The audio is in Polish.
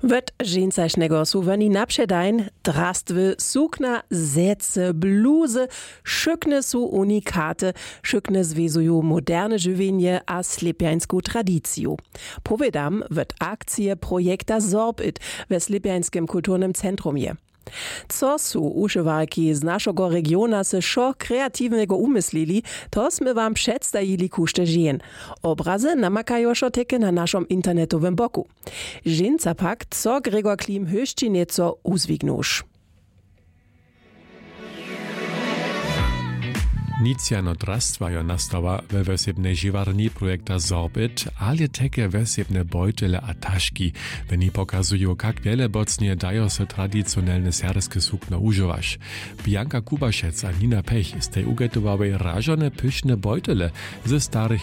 Wot žencašnego su vani napředajn, drastwy, sukna, zece, bluzy, šykne su unikate, šykne zvezuju moderne żywienie a slepjańsku tradiciju. Powiedam, wot akcije projekta Sorbit we Slepjańskim kulturnym centrum je. Co su ušywalki z naszego regiona se šo kreatywnego umyslili, to sme wam przedstawili kušte žen. Obrazy namakajo šo teke na naszym internetowym boku. Ženca pak, co Gregor Klim höšći nieco uzwignuš. Nicjano drastwajo nastawa we wesebnej žiwarni projekta Sorbit, ale teke wesebne bojtele a taški, wani pokazują, jak wiele bocnie dają se tradicionalne serbskie sukno używać. Bianka Kubaszec a Nina Pech z tej ugetowawej rażone pyszne bojtele ze starych